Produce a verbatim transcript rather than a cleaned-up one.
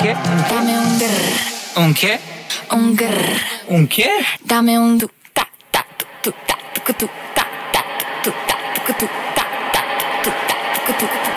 quê? Dame um grrr, Um quê? um grrr. Um quê? Dame um tu ta ta tu tu ta tu tu ta ta tu ta tu tu ta ta tu ta tu tu